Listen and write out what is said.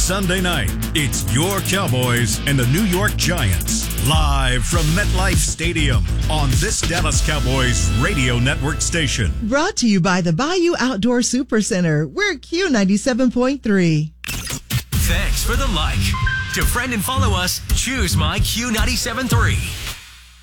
Sunday night, it's your Cowboys and the New York Giants. Live from MetLife Stadium on this Dallas Cowboys radio network station. Brought to you by the Bayou Outdoor Supercenter. We're Q97.3. Thanks for the like. To friend and follow us, choose my Q97.3.